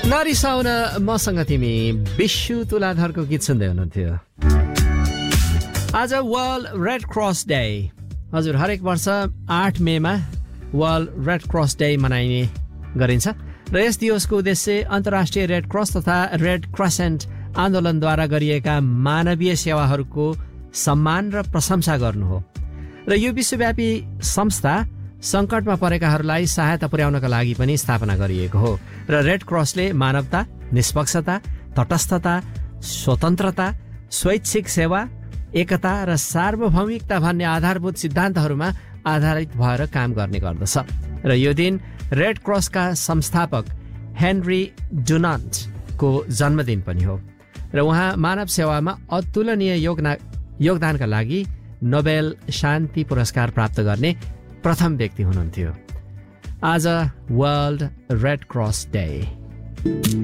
नरिसाउन मसँग तिमी विशु तुलाधरको गीत सुन्दै हुनुहुन्थ्यो। आज वर्ल्ड रेड क्रस डे। हजुर, हरेक वर्ष 8 मेमा वर्ल्ड रेड क्रस डे मनाइने गरिन्छ र यस दिवसको उद्देश्य अन्तर्राष्ट्रिय रेड क्रस तथा रेड क्रेसेन्ट आन्दोलनद्वारा गरिएका मानवीय सेवाहरूको सम्मान र प्रशंसा गर्नु हो र यो विश्वव्यापी संस्था सङ्कटमा परेकाहरूलाई सहायता पुर्याउनका लागि पनि स्थापना गरिएको हो र रेड क्रसले मानवता, निष्पक्षता, तटस्थता, स्वतन्त्रता, स्वैच्छिक सेवा, एकता र सार्वभौमिकता भन्ने आधारभूत सिद्धान्तहरूमा आधारित भएर काम गर्ने गर्दछ र यो दिन रेड क्रसका संस्थापक हेनरी डुनान्टको जन्मदिन पनि हो र उहाँ मानव सेवामा अतुलनीय योगदानका लागि नोबेल शान्ति पुरस्कार प्राप्त गर्ने प्रथम व्यक्ति हुनुहुन्थ्यो। आज वर्ल्ड रेड क्रस डे।